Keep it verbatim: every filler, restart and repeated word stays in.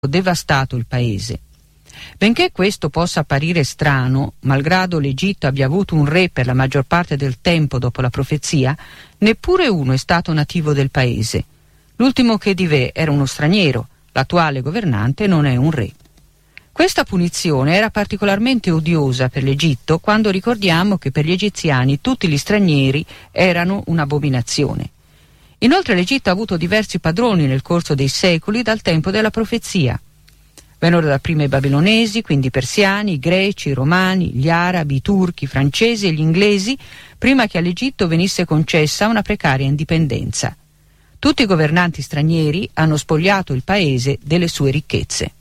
devastato il paese. Benché questo possa apparire strano, malgrado l'Egitto abbia avuto un re per la maggior parte del tempo dopo la profezia, neppure uno è stato nativo del paese. L'ultimo Khedive era uno straniero, l'attuale governante non è un re. Questa punizione era particolarmente odiosa per l'Egitto quando ricordiamo che per gli egiziani tutti gli stranieri erano un'abominazione. Inoltre l'Egitto ha avuto diversi padroni nel corso dei secoli dal tempo della profezia. Vennero dapprima i babilonesi, quindi i persiani, i greci, i romani, gli arabi, i turchi, i francesi e gli inglesi, prima che all'Egitto venisse concessa una precaria indipendenza. Tutti i governanti stranieri hanno spogliato il paese delle sue ricchezze.